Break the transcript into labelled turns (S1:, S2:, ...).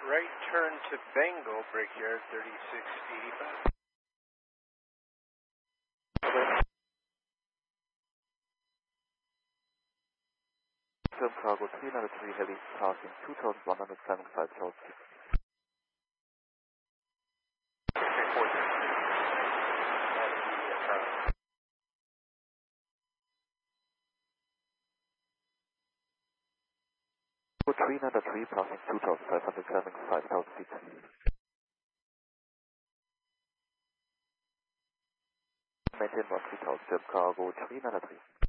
S1: Right turn to Bengal, Brickyard 3685.
S2: Firm cargo 303 heavy passing 2175 Charles Street. Cargo 303 passing 2500 climbing 5000 feet. Maintain 13,000 firm cargo 303.